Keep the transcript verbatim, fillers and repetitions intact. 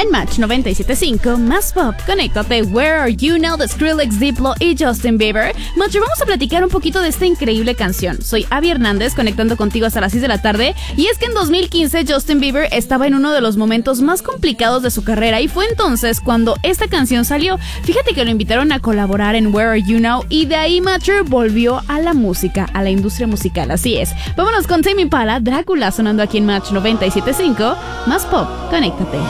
En Match noventa y siete punto cinco, más pop, conéctate. Where Are You Now de Skrillex, Diplo y Justin Bieber. Match, vamos a platicar un poquito de esta increíble canción. Soy Abby Hernández, conectando contigo hasta las seis de la tarde. Y es que en dos mil quince Justin Bieber estaba en uno de los momentos más complicados de su carrera, y fue entonces cuando esta canción salió. Fíjate que lo invitaron a colaborar en Where Are You Now, y de ahí Matcher volvió a la música, a la industria musical. Así es. Vámonos con Tame Impala, Drácula, sonando aquí en Match noventa y siete punto cinco. Más pop, conéctate.